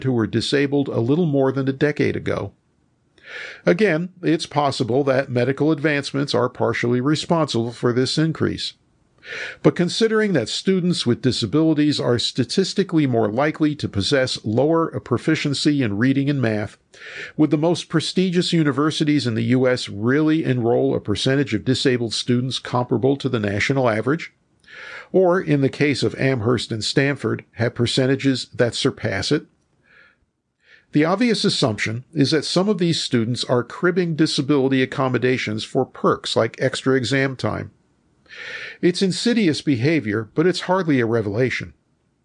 who were disabled a little more than a decade ago. Again, it's possible that medical advancements are partially responsible for this increase. But considering that students with disabilities are statistically more likely to possess lower proficiency in reading and math, would the most prestigious universities in the U.S. really enroll a percentage of disabled students comparable to the national average? Or, in the case of Amherst and Stanford, have percentages that surpass it? The obvious assumption is that some of these students are cribbing disability accommodations for perks like extra exam time. It's insidious behavior, but it's hardly a revelation.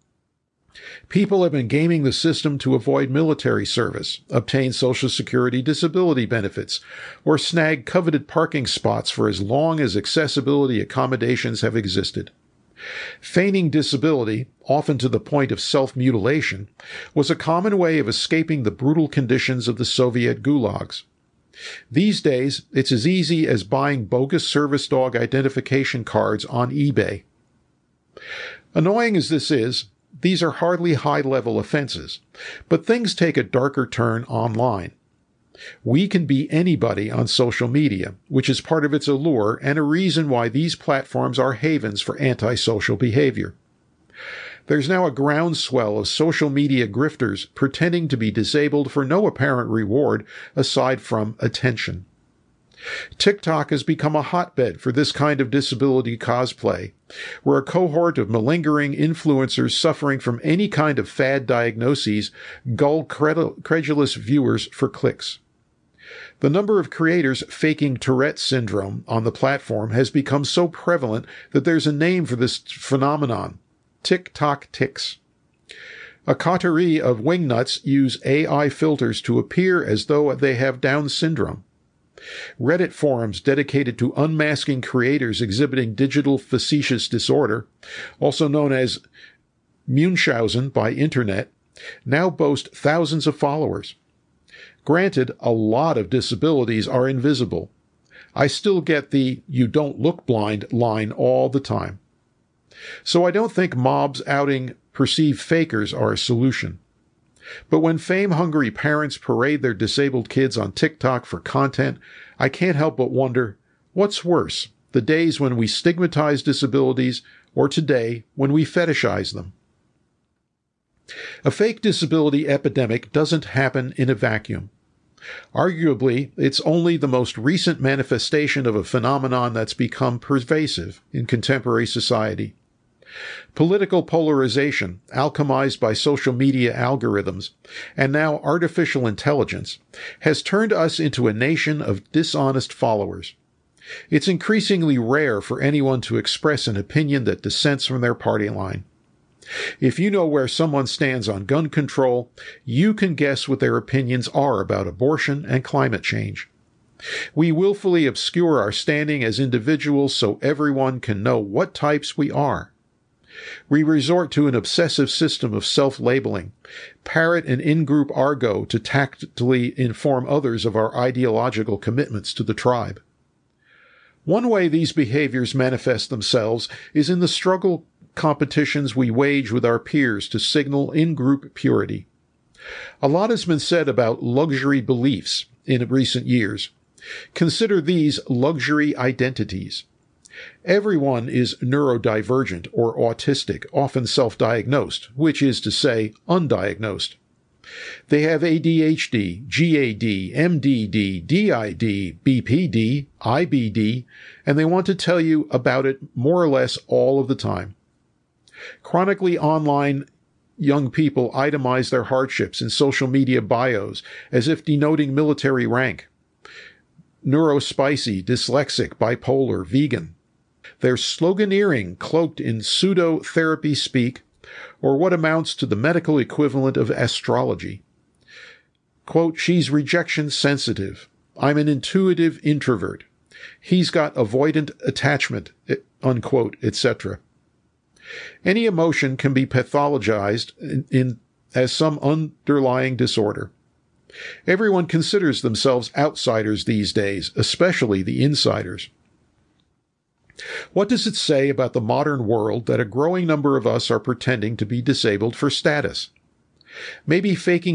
People have been gaming the system to avoid military service, obtain Social Security disability benefits, or snag coveted parking spots for as long as accessibility accommodations have existed. Feigning disability, often to the point of self-mutilation, was a common way of escaping the brutal conditions of the Soviet gulags. These days, it's as easy as buying bogus service dog identification cards on eBay. Annoying as this is, these are hardly high-level offenses, but things take a darker turn online. We can be anybody on social media, which is part of its allure and a reason why these platforms are havens for antisocial behavior. There's now a groundswell of social media grifters pretending to be disabled for no apparent reward aside from attention. TikTok has become a hotbed for this kind of disability cosplay, where a cohort of malingering influencers suffering from any kind of fad diagnoses gull credulous viewers for clicks. The number of creators faking Tourette syndrome on the platform has become so prevalent that there's a name for this phenomenon: TikTok tics. A coterie of wingnuts use AI filters to appear as though they have Down syndrome. Reddit forums dedicated to unmasking creators exhibiting digital facetious disorder, also known as Munchausen by Internet, now boast thousands of followers. Granted, a lot of disabilities are invisible. I still get the "you don't look blind" line all the time. So I don't think mobs outing perceived fakers are a solution. But when fame-hungry parents parade their disabled kids on TikTok for content, I can't help but wonder, what's worse, the days when we stigmatize disabilities or today when we fetishize them? A fake disability epidemic doesn't happen in a vacuum. Arguably, it's only the most recent manifestation of a phenomenon that's become pervasive in contemporary society. Political polarization, alchemized by social media algorithms, and now artificial intelligence, has turned us into a nation of dishonest followers. It's increasingly rare for anyone to express an opinion that dissents from their party line. If you know where someone stands on gun control, you can guess what their opinions are about abortion and climate change. We willfully obscure our standing as individuals so everyone can know what types we are. We resort to an obsessive system of self-labeling, parrot an in-group argot to tactfully inform others of our ideological commitments to the tribe. One way these behaviors manifest themselves is in the struggle competitions we wage with our peers to signal in-group purity. A lot has been said about luxury beliefs in recent years. Consider these luxury identities. Everyone is neurodivergent or autistic, often self-diagnosed, which is to say, undiagnosed. They have ADHD, GAD, MDD, DID, BPD, IBD, and they want to tell you about it more or less all of the time. Chronically online young people itemize their hardships in social media bios as if denoting military rank. Neurospicy, dyslexic, bipolar, vegan. They're sloganeering cloaked in pseudo-therapy speak, or what amounts to the medical equivalent of astrology. Quote, she's rejection sensitive. I'm an intuitive introvert. He's got avoidant attachment, unquote, etc. Any emotion can be pathologized as some underlying disorder. Everyone considers themselves outsiders these days, especially the insiders. What does it say about the modern world that a growing number of us are pretending to be disabled for status? Maybe faking